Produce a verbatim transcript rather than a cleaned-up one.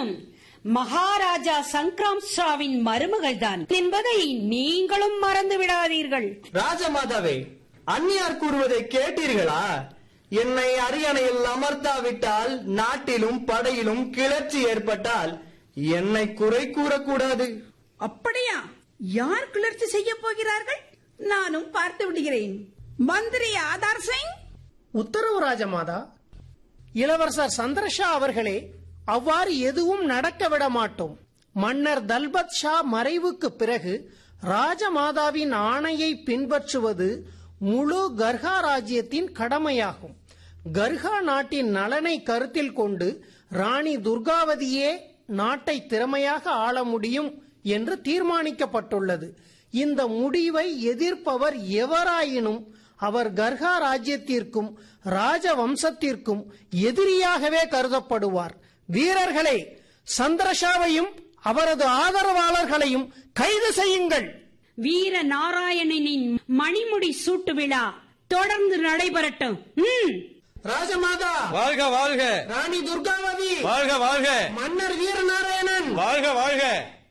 நானும் மகாராஜா சங்கராம் ஷாவின் மருமகள் தான் என்பதை நீங்களும் மறந்து விடாதீர்கள். ராஜமாதாவே, அந்நியார் கூறுவதை கேட்டீர்களா? என்னை அரியணையில் அமர்த்தாவிட்டால் நாட்டிலும் படையிலும் கிளர்ச்சி ஏற்பட்டால் என்னை குறை கூறக்கூடாது. அப்படியா? யார் கிளர்ச்சி செய்ய போகிறார்கள்? நானும் பார்த்து விடுகிறேன். மந்திரி ஆதார் சிங். உத்தரவு ராஜமாதா. இளவரசர் சந்திரஷா அவர்களே, அவ்வாறு எதுவும் நடக்க விட மாட்டோம். மன்னர் தல்பத் ஷா மறைவுக்கு பிறகு ராஜமாதாவின் ஆணையை பின்பற்றுவது முழு கர்ஹா ராஜ்யத்தின் கடமையாகும். கர்ஹா நாட்டின் நலனை கருத்தில் கொண்டு ராணி துர்காவதியே நாட்டை திறமையாக ஆள முடியும் என்று தீர்மானிக்கப்பட்டுள்ளது. இந்த முடிவை எதிர்ப்பவர் எவராயினும் அவர் கர்ஹா ராஜ்யத்திற்கும் ராஜவம்சத்திற்கும் எதிரியாகவே கருதப்படுவார். வீரர்களே, சந்திரஷாவையும் அவரது ஆதரவாளர்களையும் கைது செய்யுங்கள். வீர நாராயணனின் மணிமுடி சூட்டு விழா தொடர்ந்து நடைபெறட்டும். ராஜமாதா வாழ்க வாழ்க. ராணி துர்காவதி வாழ்க வாழ்க. மன்னர் வீர நாராயணன் வாழ்க வாழ்க.